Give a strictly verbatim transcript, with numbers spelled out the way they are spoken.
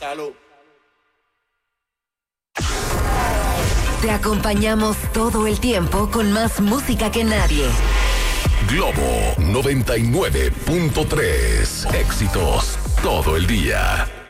Salud. Te acompañamos todo el tiempo con más música que nadie. Globo noventa y nueve punto tres. Éxitos todo el día.